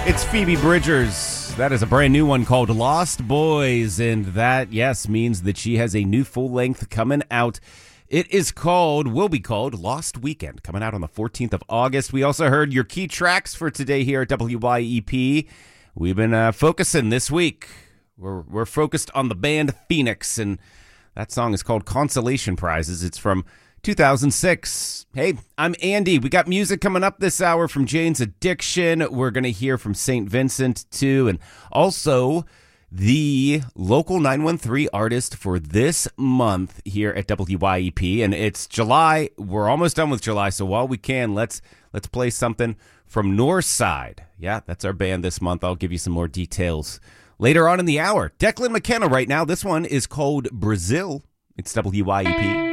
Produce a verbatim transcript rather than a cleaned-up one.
It's Phoebe Bridgers. That is a brand new one called Lost Boys, and that, yes, means that she has a new full-length coming out. It is called, will be called, Lost Weekend, coming out on the fourteenth of August. We also heard your key tracks for today here at W Y E P. We've been uh, focusing this week. We're, we're focused on the band Phoenix, and that song is called Consolation Prizes. It's from two thousand six. Hey, I'm Andy. We got music coming up this hour from Jane's Addiction. We're going to hear from Saint Vincent, too, and also the local nine one three artist for this month here at W Y E P. And it's July. We're almost done with July, so while we can, let's let's play something from Northside. Yeah, that's our band this month. I'll give you some more details later on in the hour. Declan McKenna right now. This one is called Brazil. It's W Y E P.